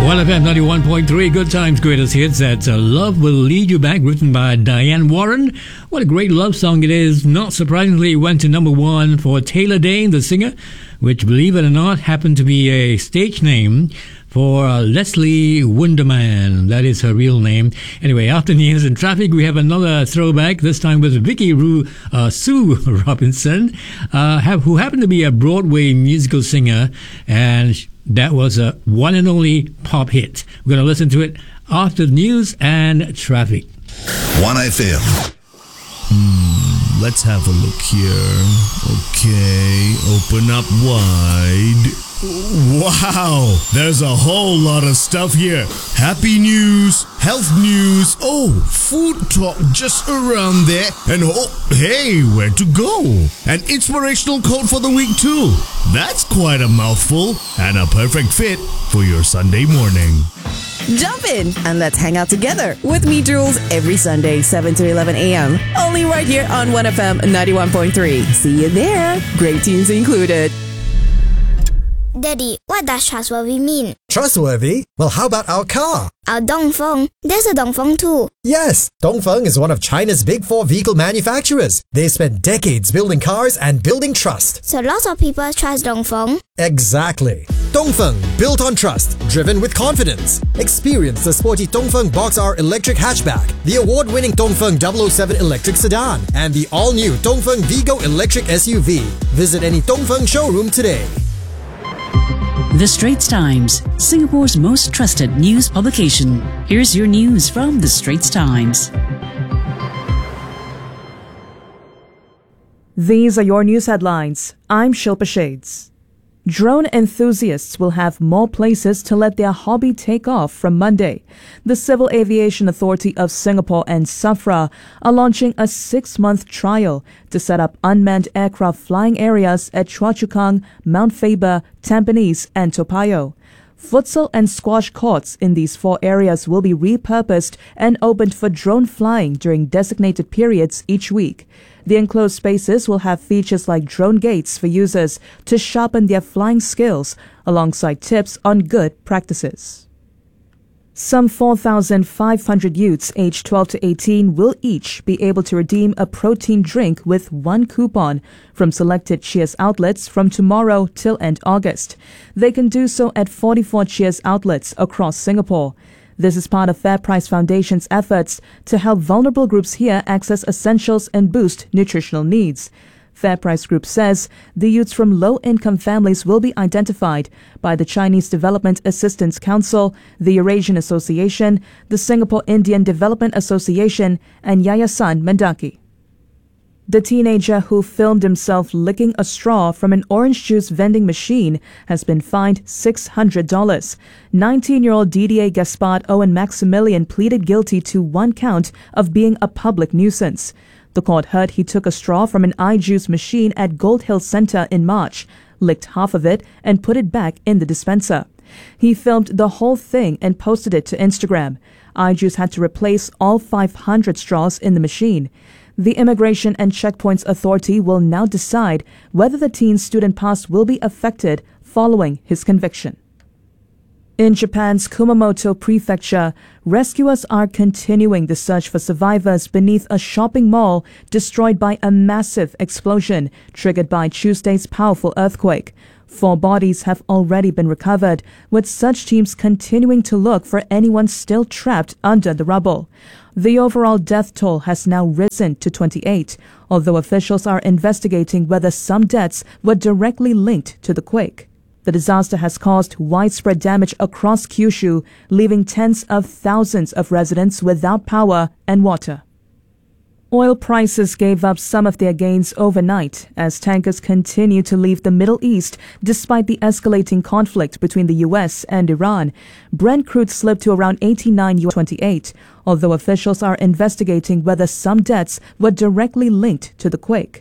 1FM 91.3, Good Times, Greatest Hits. That's Love Will Lead You Back, written by Diane Warren. What a great love song it is. Not surprisingly, it went to number one for Taylor Dayne, the singer, which, believe it or not, happened to be a stage name for Leslie Wunderman. That is her real name. Anyway, after news and traffic, we have another throwback, this time with Sue Robinson, who happened to be a Broadway musical singer, and that was a one and only pop hit. We're going to listen to it after the news and traffic. 1FM. Let's have a look here. Okay, open up wide. Wow, there's a whole lot of stuff here. Happy news, health news, food talk just around there. And hey, where to go? An inspirational quote for the week too. That's quite a mouthful and a perfect fit for your Sunday morning. Jump in and let's hang out together with me, Jules, every Sunday, 7 to 11 a.m. Only right here on 1FM 91.3. See you there. Great tunes included. Daddy, what does trustworthy mean? Trustworthy? Well, how about our car? Our Dongfeng. There's a Dongfeng too. Yes, Dongfeng is one of China's big four vehicle manufacturers. They spent decades building cars and building trust. So lots of people trust Dongfeng? Exactly. Dongfeng, built on trust, driven with confidence. Experience the sporty Dongfeng Box R electric hatchback, the award-winning Dongfeng 007 electric sedan, and the all-new Dongfeng Vigo electric SUV. Visit any Dongfeng showroom today. The Straits Times, Singapore's most trusted news publication. Here's your news from The Straits Times. These are your news headlines. I'm Shilpa Shades. Drone enthusiasts will have more places to let their hobby take off from Monday. The Civil Aviation Authority of Singapore and SAFRA are launching a 6-month trial to set up unmanned aircraft flying areas at Choa Chu Kang, Mount Faber, Tampines, and Toa Payoh. Futsal and squash courts in these 4 areas will be repurposed and opened for drone flying during designated periods each week. The enclosed spaces will have features like drone gates for users to sharpen their flying skills, alongside tips on good practices. Some 4,500 youths aged 12 to 18 will each be able to redeem a protein drink with 1 coupon from selected Cheers outlets from tomorrow till end August. They can do so at 44 Cheers outlets across Singapore. This is part of Fair Price Foundation's efforts to help vulnerable groups here access essentials and boost nutritional needs. Fair Price Group says the youths from low-income families will be identified by the Chinese Development Assistance Council, the Eurasian Association, the Singapore Indian Development Association, and Yayasan Mendaki. The teenager who filmed himself licking a straw from an orange juice vending machine has been fined $600. 19-year-old Didier Gaspard Owen Maximilian pleaded guilty to 1 count of being a public nuisance. The court heard he took a straw from an iJuice machine at Gold Hill Centre in March, licked half of it, and put it back in the dispenser. He filmed the whole thing and posted it to Instagram. iJuice had to replace all 500 straws in the machine. The Immigration and Checkpoints Authority will now decide whether the teen's student pass will be affected following his conviction. In Japan's Kumamoto Prefecture, rescuers are continuing the search for survivors beneath a shopping mall destroyed by a massive explosion triggered by Tuesday's powerful earthquake. 4 bodies have already been recovered, with search teams continuing to look for anyone still trapped under the rubble. The overall death toll has now risen to 28, although officials are investigating whether some deaths were directly linked to the quake. The disaster has caused widespread damage across Kyushu, leaving tens of thousands of residents without power and water. Oil prices gave up some of their gains overnight as tankers continue to leave the Middle East despite the escalating conflict between the U.S. and Iran. Brent crude slipped to around $89.28, although officials are investigating whether some deaths were directly linked to the quake.